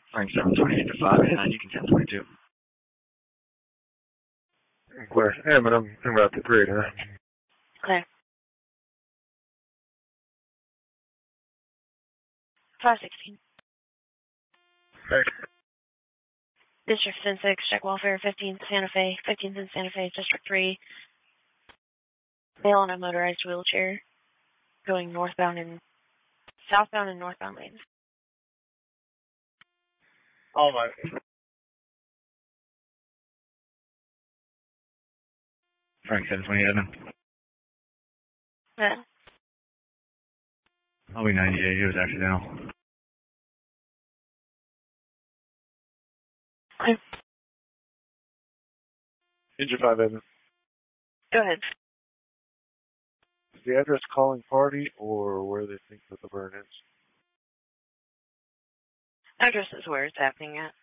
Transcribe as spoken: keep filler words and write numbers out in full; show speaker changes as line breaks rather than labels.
Frank seven twenty-eight to five eighty-nine, you can ten twenty-two.
Clear. Yeah, but I'm en route to three, huh?
Clear. five sixteen.
Hey.
District ten six, check welfare, fifteen Santa Fe, fifteenth in Santa Fe, District three. Male on a motorized wheelchair, going northbound and southbound and northbound lanes.
All right.
Frank seven twenty-seven.
Yeah.
I'll be ninety-eight, it was accidental.
Okay.
Ninja five Evan.
Go ahead.
Is the address calling party or where they think that the burn is?
Address is where it's happening at.